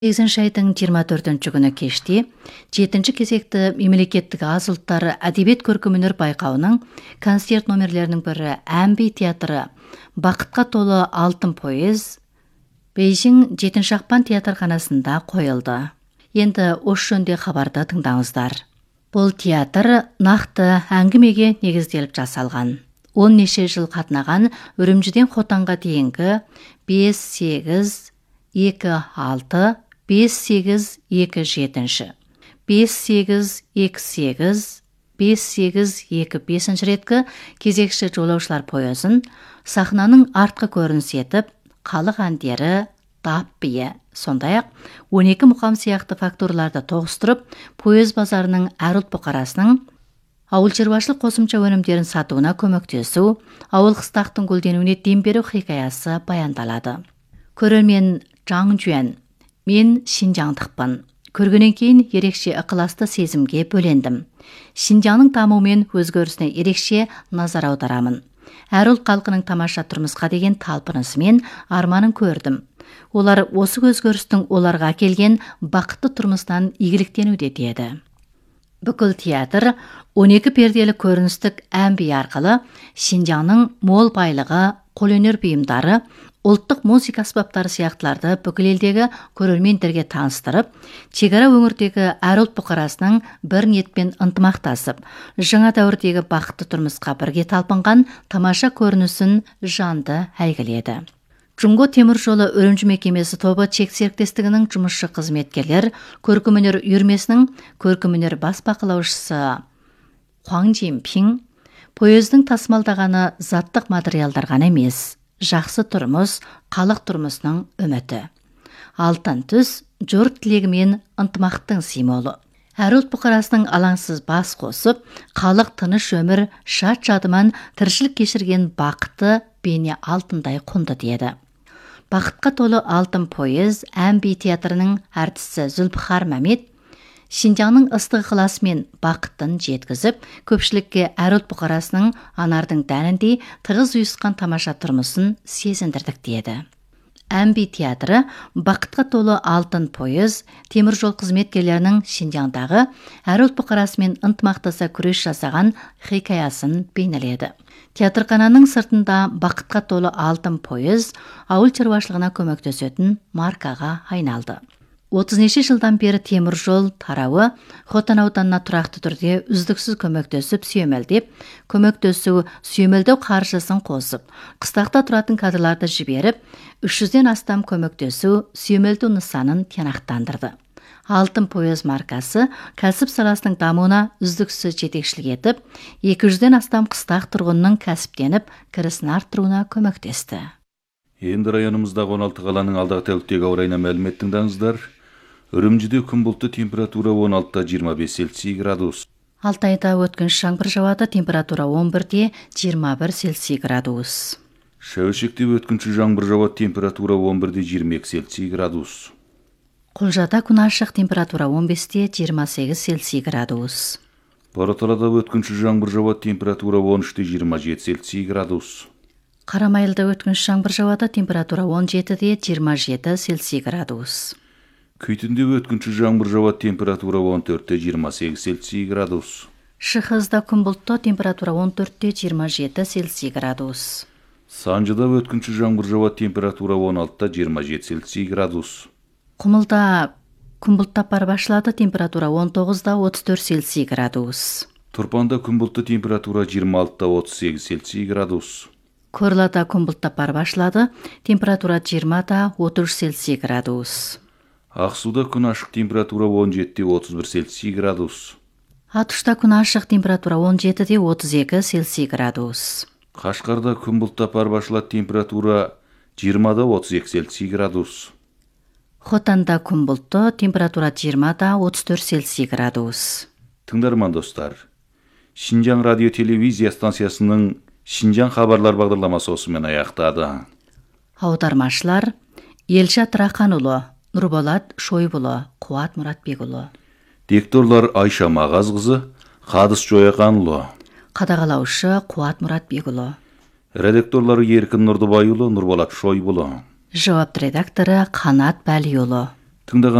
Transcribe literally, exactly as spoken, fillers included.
сегизинчи айдың жыйырма төртүнчү күнү кечти жетинчи кезекти мемлекеттик аз улуттар адебиет көркөм-өнөр байкоонун концерт номерлеринин бири Әмби театры «Бакытка толы алтын поезд» Бейжиң жетинчи акпан театрканасында коюлду. Енді ошол жөнүндө кабарды тыңдаңыздар. Бул театр накты әңгимеге негизделип жасалган. он неше жыл катнаган Үрүмчүдөн Хотанга дейинки беш сегиз эки алты беш сегиз эки жетинчи беш сегиз эки сегиз беш сегиз эки бешинчи ретки кезекчи жолоочулар поездун сахнанын арткы көрүнүсү этип калык андери, тап бие, сондай-ак он эки мукам сыяктуу фактураларды тогуштуруп, поезд базарынын ар улут букарасынын ауыл чарбачылык косумча өнүмдөрүн сатууна көмөктөсүү, ауыл кыстактын гүлдөнүүнүне дем берүү хикаясы баяндалады. Көрөрмөн Жаң Жуен, мен Шинжаңдыкмын. Көргөндөн кийин эрекче ыкыласты сезимге бөлөндүм. Шинжаңдын дамуу менен өзгөрүшүнө эрекче назар аударамын. Ар улут калкынын тамаша турмушка деген талпынысы мен арманын көрдүм. Олар осы өзгөрүштүн оларга келген бакыттуу турмуштан ийгиликтенүүдө деди. Бүкүл театр он эки перделик көрүнүштүк Әмби аркылуу Шинжаңдын мол байлыгы, кол өнөр буюмдары, улуттук музыка аспаптары сыяктууларды бүкүл элдеги көрөрмөндөргө тааныштырып, чек ара өңүрдөгү ар улут букарасынын бир ниет менен ынтымакташып, жаңа дәврдеги бакыттуу турмушка бирге талпынган тамаша көрүнүшүн жанды әйгиледи. Жумго темир жолу Үрүмчү мекемеси тобу чек сериктестигинин жумушчу кызметкерлер көркөм-өнөр үйүрмесинин көркөм-өнөр бас бакылаучусу Хуаң Жинпиң поезддин тасымалдаганы заттык материалдар гана эмес, жакшы турмуш, калык турмушунун үмүтү. Алтын түс журт тилеги менен ынтымактын символу. Ар улут букарасынын алаңсыз бас косуп, калык тыныч өмүр, шат жадыман тиричилик кечирген бакыты бейне алтындай кунду деди. Бакытка толы алтын поезд Әмби театрынын артисти Зүлпухар Мамед Шинжаңдын ыстык ыкыласы менен бакытын жеткизип, көпчүлүккө ар улут букарасынын анардын дәниндей тыгыз уюшкан тамаша турмушун сезиндирдик деди. Әмби театры «Бакытка толы алтын поезд» темир жол кызметкерлеринин Шинжаңдагы ар улут букарасы менен ынтымактаса күрөш жасаган хикаясын бейнеледи. Театркананын сыртында «Бакытка толы алтын поезд» ауыл чарбачылыгына көмөктөсөтүн маркага айналды. отуз нече жылдан бери темир жол тарабы Хотан ауданына турактуу түрдө үздүксүз көмөктөсүп сүйөмөлдөп, көмөктөсүү сүйөмөлдөө каржысын косуп, кыстакта туратын кадрларды жиберип, үч жүздөн астам көмөктөсүү сүйөмөлдөө нысанын тиянактандырды. Алтын поезд маркасы кәсип саласынын дамууна үздүксүз жетекчилик этип, эки жүздөн астам кыстак тургунунун кәсиптенип, кирисин арттырууна көмөктөстү. Энди районумуздагы он алты каланын алдагы тәулүктөгү ауа райына маалымат тыңдаңыздар. Үрүмчүдө күн булуттуу, температура он алты жыйырма беш Цельсий градус. Алтайда өткүнчү жаңбыр жаады, температура он бирде жыйырма бир Цельсий градус. Шәуешекте өткүнчү жаңбыр жаады, температура он бирде жыйырма эки Цельсий градус. Кулжада күн ашык, температура он беште жыйырма сегиз Цельсий градус. Бороталада өткүнчү жаңбыр жаады, температура он üçте жыйырма жети Цельсий градус. Карамайылда өткүнчү жаңбыр жаады, температура он жетиде жыйырма жети Цельсий градус. Күйтүндө өткүнчү жаңбыр жаады, температура он төртте жыйырма сегиз Цельсий градус. Шыхызда күн булуттуу, температура он төртте жыйырма жети Цельсий градус. Санжыда өткүнчү жаңбыр жаады, температура он алтыда жыйырма жети Цельсий градус. Кумулда күн булуттап бара башлады, температура он тогузда отуз төрт Цельсий градус. Турпанда күн булуттуу, температура жыйырма алтыда отуз сегиз Цельсий градус. Көрлада күн булуттап бара башлады, температура жыйырмада отуз үч Цельсий градус. Аксууда күн ашык, температура он жетиде отуз бир Цельсий градус. Атышта күн ашык, температура он жетиде отуз эки Цельсий градус. Кашкарда күн булуттап бара башлады, температура жыйырмада отуз эки Цельсий градус. Хотанда күн булуттуу, температура жыйырмада отуз төрт Цельсий градус. Тыңдарман достар, Шинжаң радио телевизия станциясынын Шинжаң хабарлар багдарламасы осу менен аяктады. Аудармашылар Элшат Ракан уулу, Нурболот Шойбулу, Кубат Муратбек уулу. Дикторлор Айша Магаз кызы, Кадыс Жоякан уулу. Кадагалаушы Кубат Муратбек уулу. Редакторлору Эркин Нурдубай уулу, Нурболот Шойбулу. Жауапты редакторы Канат Бәли уулу. тыңдаған